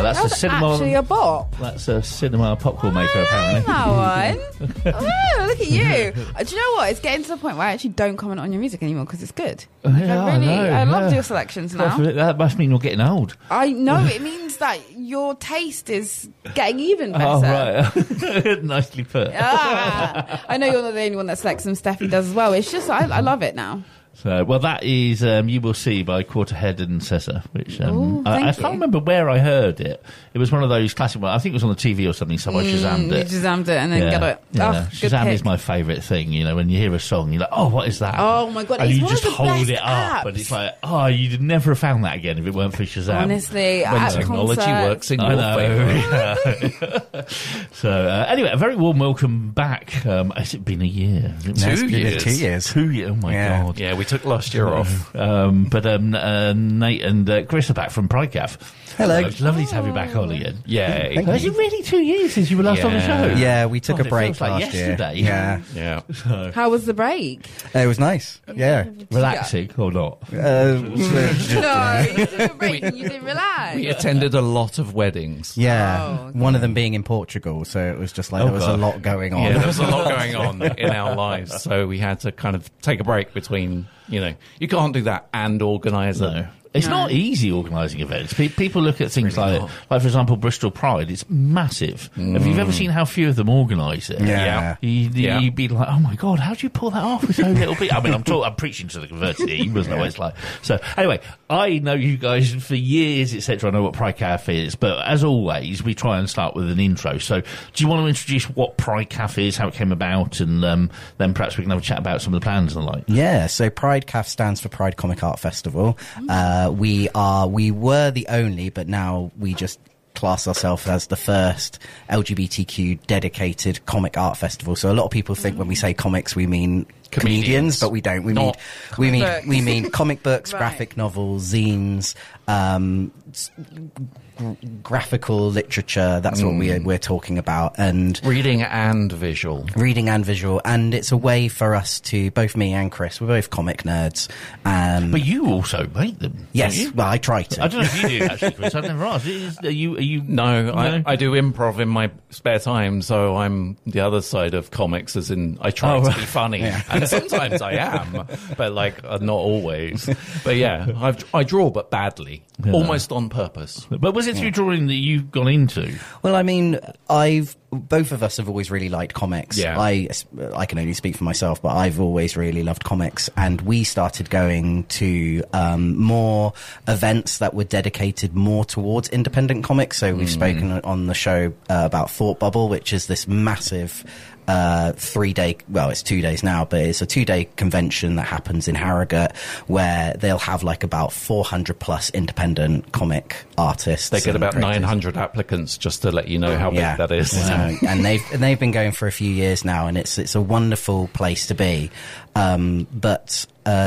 that's That was actually a bop. That's a cinema popcorn maker, apparently. That one. Oh, look at you. Do you know what? It's getting to the point where I actually don't comment on your music anymore because it's good. I love your selections now. That must mean you're getting old. I know. It means that your taste is getting even better. Oh, right. Nicely put. I know you're not the only one that selects them. Steffi does as well. It's just, I love it now. So, well, that is You Will See by Quarterhead and Sessa, which I can't remember where I heard it. It was one of those classic ones. I think it was on the TV or something, so I Shazammed it. You Shazammed it and then got it. Yeah. Oh, Shazam is my favourite thing, you know, when you hear a song, you're like, oh, what is that? Oh, my God. And It's you one just of the hold best it up, apps. and it's like, oh, you'd never have found that again if it weren't for Shazam. Honestly, when at technology concerts. works in your favour. Yeah. So, anyway, a very warm welcome back. Has it been a year? 2 years. 2 years. 2 years. Oh, my God. Yeah, we took last year off. But Nate and Chris are back from Pride Gaff. Hello. It's lovely to have you back on again. Yeah. Has it really 2 years since you were last on the show? Yeah, we took God, a break it feels like last year. yesterday. Yeah. Yeah. How was the break? It was nice. Yeah. Relaxing or not? No, you took a break and you didn't relax. We attended a lot of weddings. Yeah. Oh, okay. One of them being in Portugal, so it was just like there was God. a lot going on. Yeah, there was a lot going on in our lives, so we had to kind of take a break between, you know, you can't do that and organise No. it. It's No. not easy organising events. People look at things like, for example, Bristol Pride. It's massive. Have you ever seen how few of them organise it? Yeah. You'd be like, oh my God, how do you pull that off with so little people? I mean, I'm preaching to the converted. He doesn't know what it's like. So anyway, I know you guys for years, etc. I know what Pride Cafe is, but as always, we try and start with an intro. So do you want to introduce what Pride Cafe is, how it came about, and then perhaps we can have a chat about some of the plans and the like? Yeah, so Pride CAF stands for Pride Comic Art Festival. We were the only, but now we just class ourselves as the first LGBTQ dedicated comic art festival. So a lot of people think when we say comics, we mean comedians, but we don't. We mean comic books, Right. graphic novels, zines, graphical literature. That's what we're talking about, and Reading and visual. reading and visual. And it's a way for us to, both me and Chris, we're both comic nerds. But you also make them. Yes, don't you? well, I try to. I don't know if you do actually, Chris. I've never asked. Are you? No, I do improv in my spare time, so I'm the other side of comics, as in I try to be funny, and sometimes I am, but like not always. But yeah, I draw, but badly, almost on purpose. But was it through drawing that you've gone into? Well, I mean, both of us have always really liked comics. Yeah. I can only speak for myself, but I've always really loved comics, and we started going to more events that were dedicated more towards independent comics. So we've spoken on the show about Thought Bubble, which is this massive 3-day, well, it's 2 days now, but it's a 2-day convention that happens in Harrogate, where they'll have like about 400 plus independent comic artists. They get about creators. 900 applicants, just to let you know how big that is. And they've been going for a few years now, and it's a wonderful place to be. But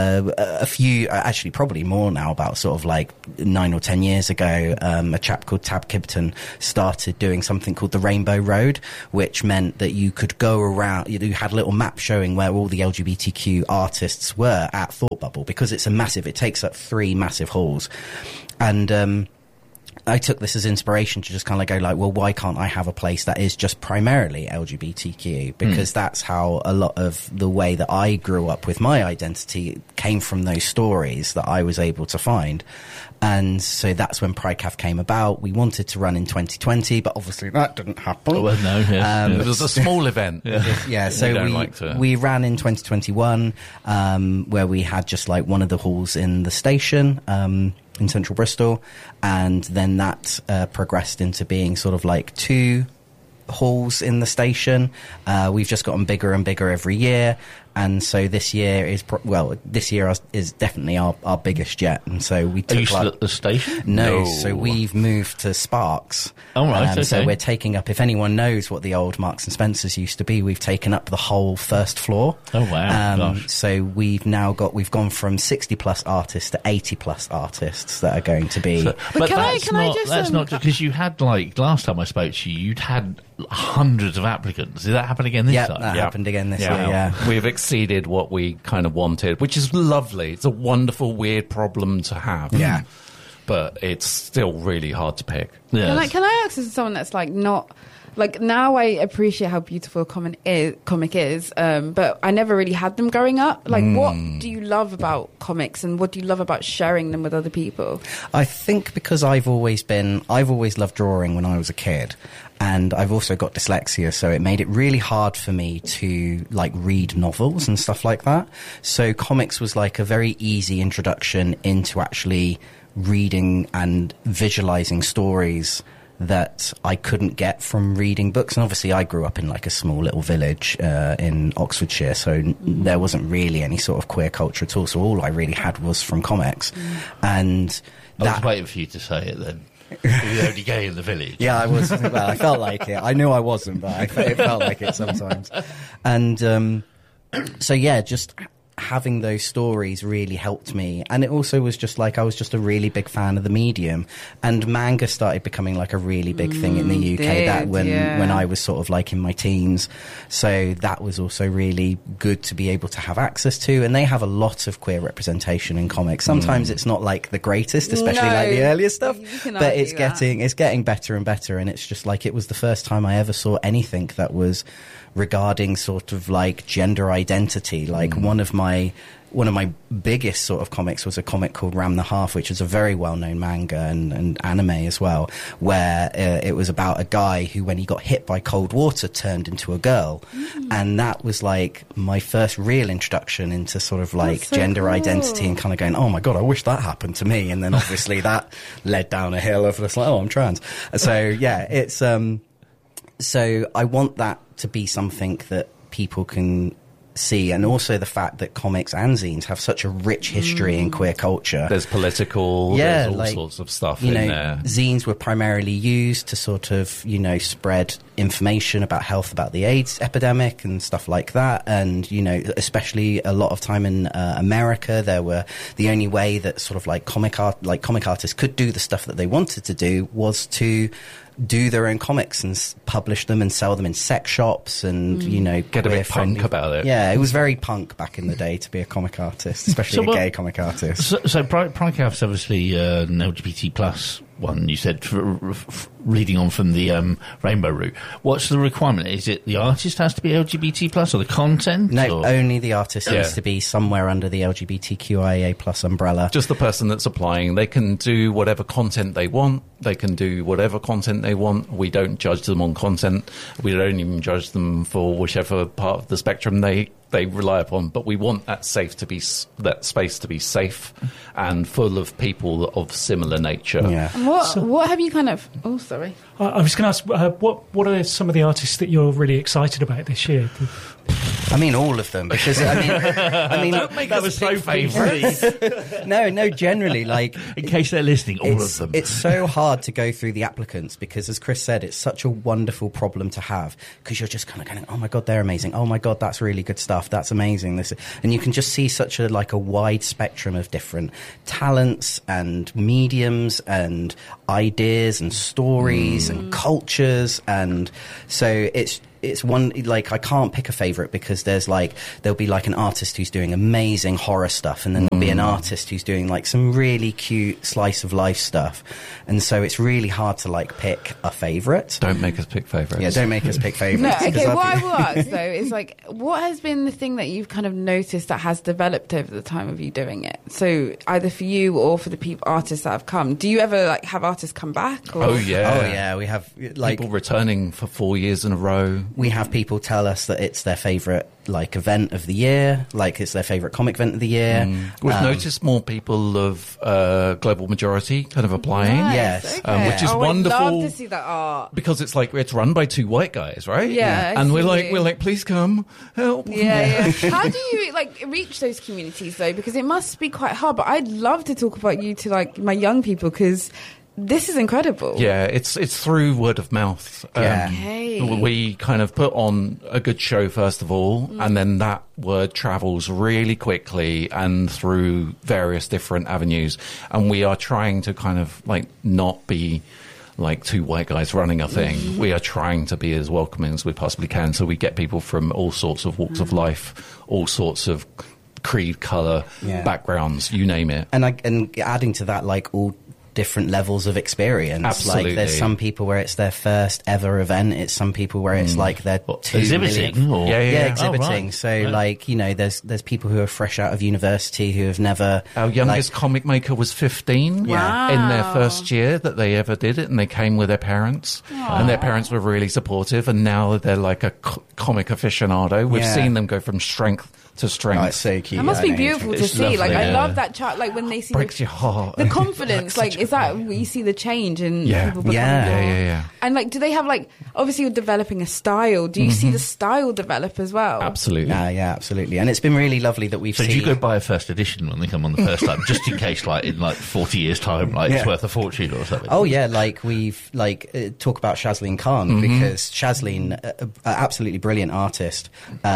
a few, actually probably more now, about sort of like 9 or 10 years ago, a chap called Tab Kibton started doing something called the Rainbow Road, which meant that you could go around, you had a little map showing where all the LGBTQ artists were at Thought Bubble, because it's it takes up 3 massive halls. And I took this as inspiration to just kind of go like, well, why can't I have a place that is just primarily LGBTQ? Because that's how a lot of the way that I grew up with my identity came from those stories that I was able to find. And so that's when Pride CAF came about. We wanted to run in 2020, but obviously that didn't happen. Oh, well, no, yes. It was a small event. Yeah, so we ran in 2021, where we had just like one of the halls in the station, in central Bristol, and then that progressed into being sort of like 2 halls in the station. We've just gotten bigger and bigger every year, and so this year is definitely our biggest yet. And so we took. Are you still at the station? No, so we've moved to Sparks. Oh, right, okay. So we're taking up, if anyone knows what the old Marks and Spencers used to be, we've taken up the whole first floor. Oh, wow. Gosh. So we've gone from 60 plus artists to 80 plus artists that are going to be. But can I just, that's not because you had, like, last time I spoke to you, you'd had hundreds of applicants. Did that happen again this time? That happened again this year, yeah. We've exceeded what we kind of wanted, which is lovely. It's a wonderful, weird problem to have. Yeah. but it's still really hard to pick. Yes. Can I ask as someone that's like not like, now I appreciate how beautiful a comic is, but I never really had them growing up. Like, what do you love about comics, and what do you love about sharing them with other people? I think because I've always loved drawing when I was a kid. And I've also got dyslexia, so it made it really hard for me to, like, read novels and stuff like that. So comics was, like, a very easy introduction into actually reading and visualizing stories that I couldn't get from reading books. And obviously I grew up in, like, a small little village in Oxfordshire, so there wasn't really any sort of queer culture at all. So all I really had was from comics. And I was waiting for you to say it then. You're the only gay in the village. Yeah, I was. Well, I felt like it. I knew I wasn't, but it felt like it sometimes. And so, yeah, just having those stories really helped me. And it also was just like, I was just a really big fan of the medium. And manga started becoming like a really big thing in the UK when I was sort of like in my teens. So that was also really good to be able to have access to. And they have a lot of queer representation in comics. Sometimes it's not like the greatest, especially like the earlier stuff, but it's getting better and better. And it's just like, it was the first time I ever saw anything that was regarding sort of like gender identity. Like one of my biggest sort of comics was a comic called Ram the Half, which is a very well-known manga and anime as well, where it was about a guy who, when he got hit by cold water, turned into a girl. And that was like my first real introduction into sort of like gender identity, and kind of going, oh my God, I wish that happened to me. And then obviously that led down a hill of just like, oh, I'm trans. So yeah, it's so I want that to be something that people can see, and also the fact that comics and zines have such a rich history in queer culture. There's political, there's all sorts of stuff in there. Zines were primarily used to sort of, spread information about health, about the AIDS epidemic and stuff like that. And, especially a lot of time in America, there were the only way that sort of like comic artists could do the stuff that they wanted to do was to do their own comics and publish them and sell them in sex shops and, get a bit punk about it. Yeah, it was very punk back in the day to be a comic artist, especially a gay comic artist. So Pride is obviously an LGBT plus one, you said, reading on from the Rainbow route. What's the requirement? Is it the artist has to be LGBT plus, or the content? No, only the artist needs to be somewhere under the LGBTQIA plus umbrella. Just the person that's applying. They can do whatever content they want. They can do whatever content they want. We don't judge them on content. We don't even judge them for whichever part of the spectrum they rely upon, but we want that space to be safe and full of people of similar nature. Yeah. And what have you kind of? Oh, sorry. I was going to ask, what are some of the artists that you're really excited about this year? I mean, all of them, because I mean, don't make us so favourites. No, generally, like, in case they're listening, all of them. It's so hard to go through the applicants because, as Chris said, it's such a wonderful problem to have, because you're just kind of going, oh my God, they're amazing. Oh my God, that's really good stuff. That's amazing. And you can just see such a wide spectrum of different talents and mediums and ideas and stories and cultures, and so it's one, like, I can't pick a favourite, because there'll be like an artist who's doing amazing horror stuff, and then there'll be an artist who's doing like some really cute slice of life stuff, and so it's really hard to like pick a favourite. Don't make us pick favourites. Yeah, don't make us pick favourites. No, okay, what I will ask though is, like, what has been the thing that you've kind of noticed that has developed over the time of you doing it? So either for you or for the artists that have come. Do you ever like have artists come back? Or? Oh yeah, we have like people returning for 4 years in a row. We have people tell us that it's their favourite like event of the year, like it's their favourite comic event of the year. We've noticed more people of global majority kind of applying. Nice, yes, okay. Which is wonderful. I'd love to see that art, because it's like it's run by two white guys, right? Yeah. And we're like, please come help. Yeah. How do you like reach those communities though? Because it must be quite hard. But I'd love to talk about you to like my young people, because this is incredible. Yeah, it's through word of mouth. Okay. We kind of put on a good show first of all, and then that word travels really quickly and through various different avenues. And we are trying to kind of like not be like two white guys running a thing. We are trying to be as welcoming as we possibly can. So we get people from all sorts of walks of life, all sorts of creed, colour, backgrounds, you name it. And adding to that, like all different levels of experience. Absolutely. Like there's some people where it's their first ever event. It's some people where it's like their exhibiting 2 million. or Yeah. Exhibiting. Oh, right. So like, you know, there's people who are fresh out of university who have never. Our youngest comic maker was 15 Wow. in their first year that they ever did it, and they came with their parents, and their parents were really supportive, and now they're like a comic aficionado. We've Yeah. seen them go from strength to strength. Oh, it's so cute. That must I be know. beautiful to It's see. Like, lovely, I yeah. love that chat. Like when they see Breaks your heart. the confidence. Like, is that where you see the change in Yeah. people becoming Yeah. more- Yeah. And like, do they have like? Obviously, you're developing a style. Do you see the style develop as well? Absolutely. Yeah, absolutely. And it's been really lovely that we've So seen. do you go buy a first edition when they come on the first time, just in case, like in like 40 years' time, like it's Yeah. worth a fortune or something? Oh yeah, like we've talk about Shazleen Khan because Shazleen, absolutely brilliant artist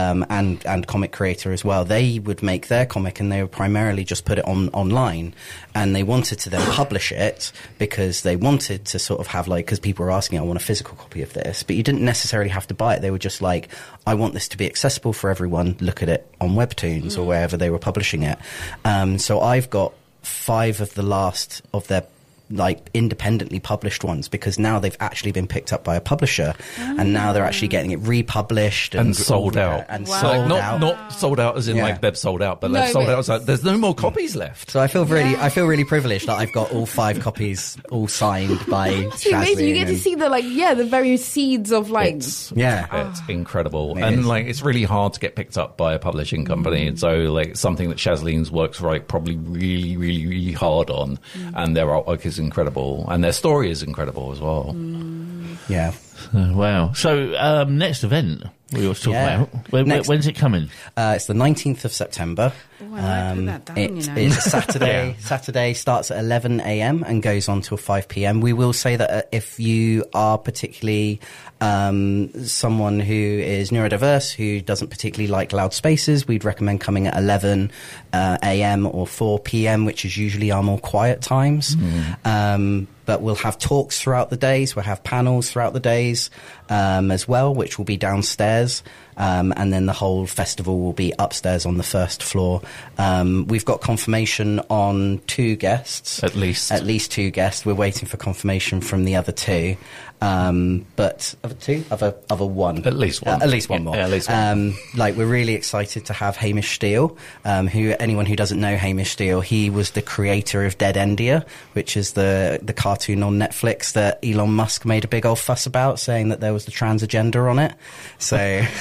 and comic creator as well. They would make their comic and they would primarily just put it online, and they wanted to then publish it because they wanted to sort of have like, because people were asking, I want a physical copy of this, but you didn't necessarily have to buy it. They were just like, I want this to be accessible for everyone. Look at it on Webtoons or wherever they were publishing it. So I've got 5 of the last of their like independently published ones because now they've actually been picked up by a publisher and now they're actually getting it republished And sold out. and Wow. sold Like, out. not sold out as in Yeah. like they've sold out, but No, they've sold but- out as like, there's no more copies left. So I feel really privileged that I've got all 5 copies all signed by It's amazing. You get to and- see the very seeds of like. It's Yeah. incredible. It And is. like it's really hard to get picked up by a publishing company. And so like something that Shasleen's works right probably really, really, really hard on. And their artwork is incredible. And their story is incredible as well. Yeah. Wow. So next event we were talking Yeah. about. Next- When's it coming? It's the 19th of September. Oh, I might put that down, you know. It's a Saturday. Saturday starts at 11 a.m. and goes on till 5 p.m. We will say that if you are particularly someone who is neurodiverse, who doesn't particularly like loud spaces, we'd recommend coming at 11 a.m. or 4 p.m., which is usually our more quiet times. But we'll have talks throughout the days. We'll have panels throughout the days as well, which will be downstairs. And then the whole festival will be upstairs on the first floor. We've got confirmation on 2 guests. At least. At least 2 guests. We're waiting for confirmation from the other 2. But other 2? Other 1. At least one. At least one more. Yeah, at least one. Like, we're really excited to have Hamish Steele, anyone who doesn't know Hamish Steele, he was the creator of Dead Endia, which is the cartoon on Netflix that Elon Musk made a big old fuss about, saying that there was the trans agenda on it. So,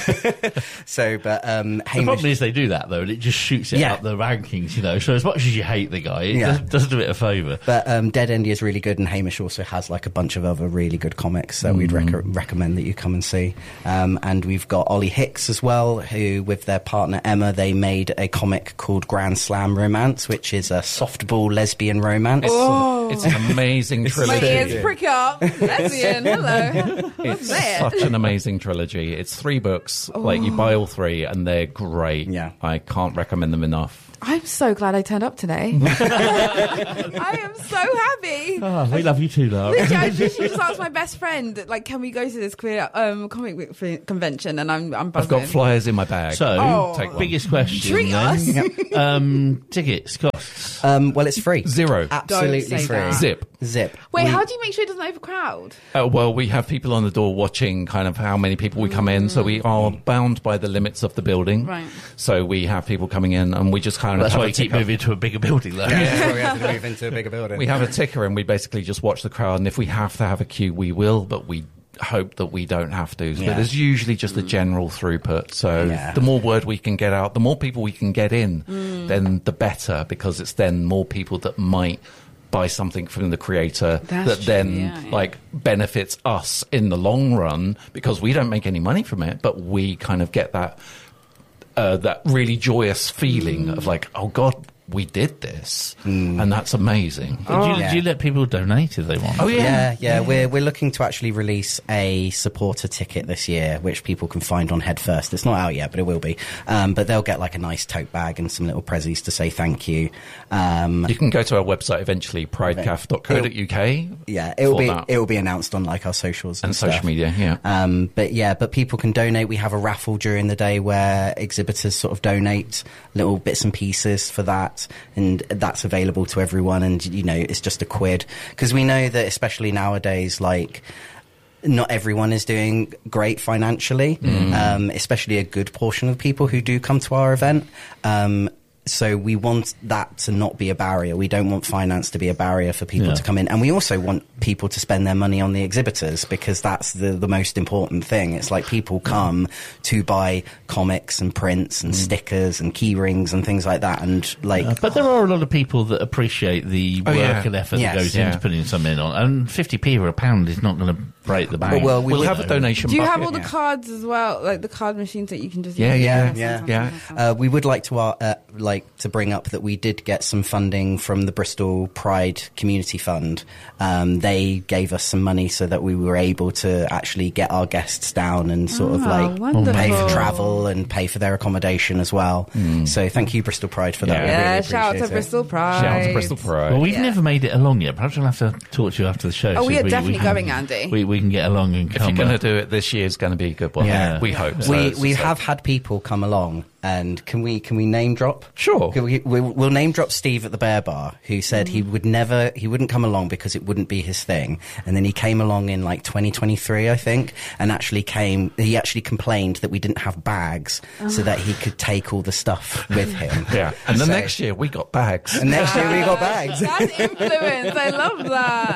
The Hamish... problem is they do that though, and it just shoots it Yeah. up the rankings. You know, so as much as you hate the guy, it Yeah. doesn't do it a favour. But Dead Endia is really good, and Hamish also has like a bunch of other really good comics that we'd recommend that you come and see. And we've got Ollie Hicks as well, who with their partner Emma, they made a comic called Grand Slam Romance, which is a softball lesbian romance. It's an amazing My trilogy. ears prick up. Lesbian. Hello. It's There. such an amazing trilogy. It's 3 books. Like you buy all 3 and they're great. Yeah. I can't recommend them enough. I'm so glad I turned up today. I am so happy. Oh, we love you too, Lara. Literally, I just asked my best friend, like, can we go to this queer comic book convention? And I'm buzzing. I've got flyers in my bag. So, Oh. Take one. biggest question Treat then. us. Tickets, costs. Well, it's free. 0. Absolutely Don't say free. that. Zip. Zip. Wait, how do you make sure it doesn't overcrowd? Well, we have people on the door watching kind of how many people we come in. So we are bound by the limits of the building. Right. So we have people coming in and we just kind of That's have why a you keep ticker. moving to a bigger building, though. We have to move into a bigger building. We have a ticker and we basically just watch the crowd. And if we have to have a queue, we will, but we hope that we don't have to. Yeah. But there's usually just a general throughput. So Yeah. the more word we can get out, the more people we can get in, then the better, because it's then more people that might buy something from the creator That's that true, then yeah. like benefits us in the long run, because we don't make any money from it, but we kind of get that that really joyous feeling of like, oh God, we did this, and that's amazing. Do you let people donate if they want? Oh yeah. Yeah. We're looking to actually release a supporter ticket this year, which people can find on Headfirst. It's not out yet, but it will be. But they'll get like a nice tote bag and some little prezzies to say thank you. You can go to our website eventually, pridecaf.co.uk. Yeah, for it will be announced on like our socials and social stuff. media. Yeah. But people can donate. We have a raffle during the day where exhibitors sort of donate little bits and pieces for that. that, and that's available to everyone, and it's just £1, because we know that especially nowadays, like, not everyone is doing great financially, especially a good portion of people who do come to our event. So we want that to not be a barrier. We don't want finance to be a barrier for people to come in. And we also want people to spend their money on the exhibitors, because that's the most important thing. It's like people come to buy comics and prints and stickers and key rings and things like that. And but there are a lot of people that appreciate the work and effort that goes into putting something on. And 50p or £1 is not going to break the bank. Well, we'll have a donation. Do you bucket. have all the cards as well, like the card machines that you can just Yeah. We would like to bring up that we did get some funding from the Bristol Pride Community Fund. They gave us some money so that we were able to actually get our guests down and sort of pay for travel and pay for their accommodation as well. So thank you, Bristol Pride, for that. We really shout out to Bristol Pride. Shout out to Bristol Pride. Well, we've never made it along yet. Perhaps we'll have to talk to you after the show. Oh, we are definitely going, Andy. We can get along and come. If you're going to do it this year, it's going to be a good one. Yeah. We hope. So. We have had people come along, and can we name drop? Sure. We'll name drop Steve at the Bear Bar, who said he wouldn't come along because it wouldn't be his thing, and then he came along in like 2023, I think, and he actually complained that we didn't have bags so that he could take all the stuff with him. Yeah, and the next year we got bags. And next year we got bags. That's influence. I love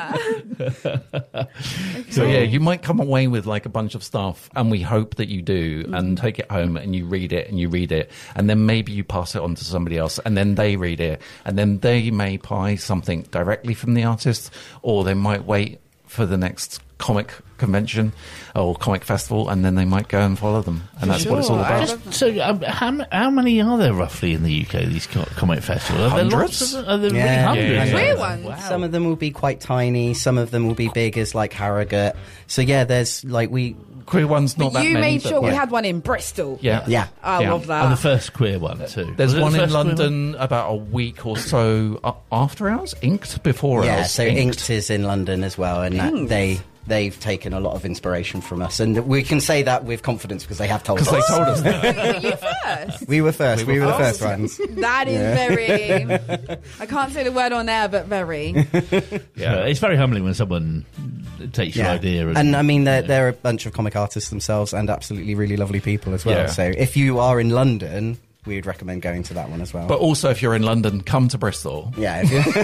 that. So yeah, you might come away with like a bunch of stuff, and we hope that you do, and take it home and you read it, and then maybe you pass it on to somebody else, and then they read it, and then they may buy something directly from the artist, or they might wait for the next comic convention or comic festival, and then they might go and follow them, and that's what it's all about. How many are there roughly in the UK, these comic festivals? Are there Hundreds. Are there really hundreds? Queer ones. Wow. Some of them will be quite tiny, some of them will be big as like Harrogate. So yeah, there's like Queer one's not that you many. made sure but we had one in Bristol. Yeah. I love that. And the first queer one too. There's Was it one the in first queer London about a week or so after ours. Inked before Yeah, ours. so Inked is in London as well, and they've taken a lot of inspiration from us, and we can say that with confidence because they have told us. Because they told us that. You first. We were first. We were the first ones. That is very. I can't say the word on air, but very. Yeah, it's very humbling when someone takes your idea. And I mean, they're a bunch of comic artists themselves, and absolutely really lovely people as well. Yeah. So if you are in London, we would recommend going to that one as well. But also, if you're in London, come to Bristol. Yeah,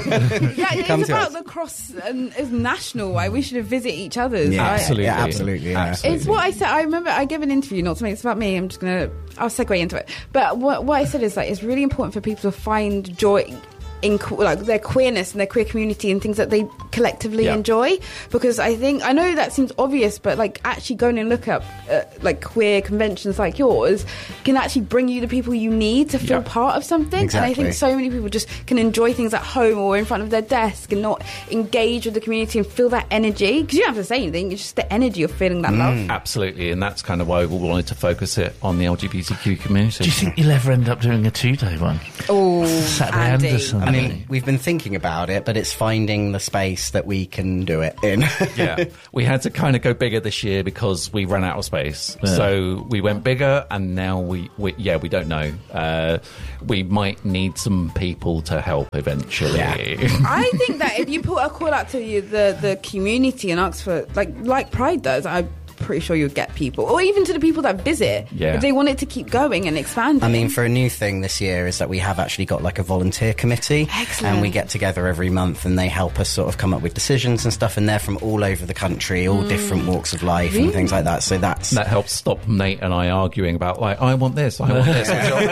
It's to about us. the cross and it's national. Why we should visit each other's. Yeah, right? Absolutely. Yeah, absolutely. Yeah. Absolutely. It's what I said. I remember I gave an interview, not to make this about me. I'll segue into it. But what I said is like it's really important for people to find joy in like their queerness and their queer community and things that they collectively enjoy, because I know that seems obvious, but like actually going and look up like queer conventions like yours can actually bring you the people you need to feel part of something. Exactly. And I think so many people just can enjoy things at home or in front of their desk and not engage with the community and feel that energy, because you don't have to say anything, it's just the energy of feeling that love. Absolutely, and that's kind of why we wanted to focus it on the LGBTQ community. do you think you'll ever end up doing a 2-day one? Oh, Saturday Andy. and a Sunday. I mean, we've been thinking about it, but it's finding the space that we can do it in. Yeah, we had to kind of go bigger this year because we ran out of space. Yeah. So we went bigger, and now we don't know. We might need some people to help eventually. I think that if you put a call out to the community and ask for like Pride does, I'm pretty sure you'll get people, or even to the people that visit, if they want it to keep going and expanding. I mean, for a new thing this year is that we have actually got like a volunteer committee. Excellent. And we get together every month and they help us sort of come up with decisions and stuff, and they're from all over the country, all different walks of life and things like that. So that helps stop Nate and I arguing about like, I want this. Let's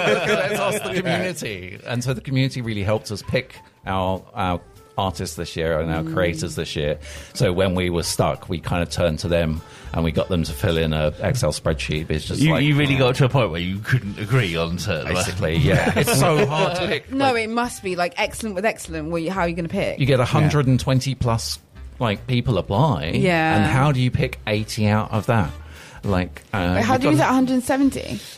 ask the community. And so the community really helped us pick our artists this year and our creators this year. So when we were stuck, we kind of turned to them and we got them to fill in a Excel spreadsheet. It's just you really got to a point where you couldn't agree on certain. basically, yeah. It's so hard to pick. no, it must be like excellent with excellent. How are you going to pick? You get 120 plus like people apply. Yeah. And how do you pick 80 out of that? Like, how do you use that 170?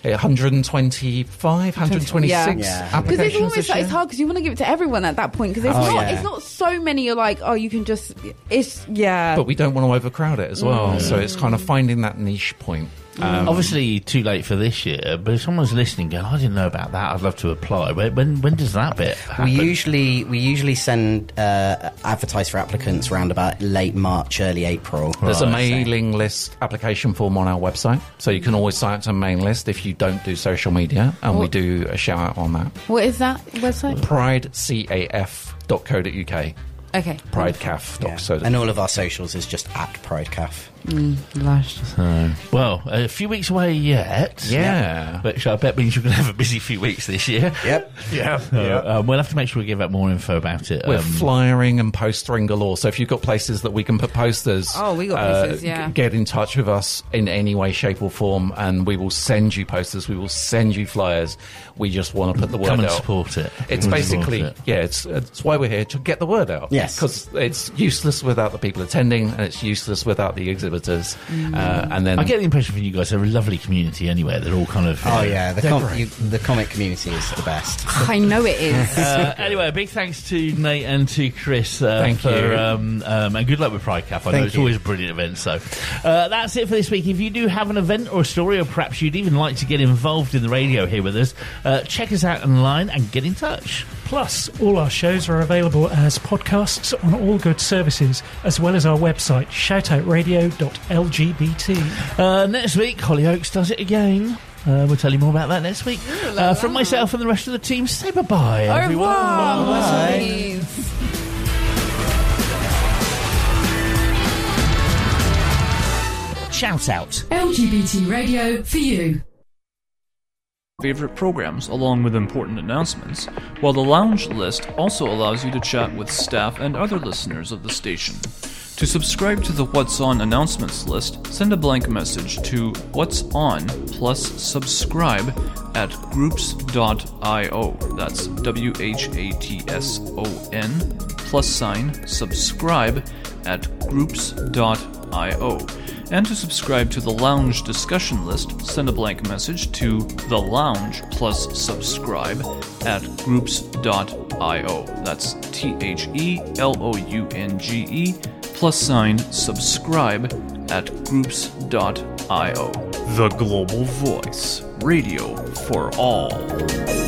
125, 126 Yeah. Yeah. Because applications it's almost this like year. it's hard because you want to give it to everyone at that point, because it's not so many. You're like, oh, you can just But we don't want to overcrowd it as well. So it's kind of finding that niche point. Obviously, too late for this year. But if someone's listening, going, "I didn't know about that. I'd love to apply." When does that bit happen? We usually send advertise for applicants around about late March, early April. There's a Right. mailing list application form on our website, so you can always sign up to a mailing list if you don't do social media, and we do a shout out on that. What is that website? pridecaf.co.uk. Okay. Pridecaf.co.uk. And all of our socials is just at PrideCaf. Lush. Well, a few weeks away yet. Yeah. Which I bet means you're going to have a busy few weeks this year. Yep. Yeah. We'll have to make sure we give out more info about it. We're flyering and postering galore. So if you've got places that we can put posters, Oh, we got places, yeah. Get in touch with us in any way, shape, or form, and we will send you posters. We will send you flyers. We just want to put the word Come and out. support it. It's Come and basically, support it. it's why we're here, to get the word out. Yes. Because it's useless without the people attending, and it's useless without the exhibitors. And then I get the impression from you guys they're a lovely community anyway. They're all kind of... Oh yeah, the comic community is the best. I know it is. Anyway, a big thanks to Nate and to Chris. Thank for, you. and good luck with Pride Cap. I know Thank it's you. always a brilliant event. So that's it for this week. If you do have an event or a story, or perhaps you'd even like to get involved in the radio here with us, check us out online and get in touch. Plus, all our shows are available as podcasts on all good services, as well as our website, shoutoutradio.lgbt. Next week, Hollyoaks does it again. We'll tell you more about that next week. From myself and the rest of the team, say bye-bye, Au everyone. revoir. Please. Shout out. LGBT radio for you. Favorite programs along with important announcements, while the lounge list also allows you to chat with staff and other listeners of the station. To subscribe to the What's On announcements list, send a blank message to What's On plus subscribe at groups.io. That's WHATSON +sign subscribe at groups.io. And to subscribe to the Lounge discussion list, send a blank message to the Lounge plus subscribe at groups.io. That's THELOUNGE +sign subscribe at groups.io. The Global Voice, radio for all.